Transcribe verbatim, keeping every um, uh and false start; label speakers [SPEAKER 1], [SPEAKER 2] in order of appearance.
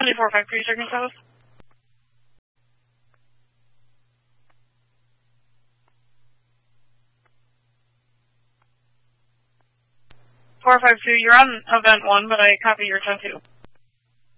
[SPEAKER 1] Sunday four five, could you check my status? four five two, you're on event one, but I copy your ten two.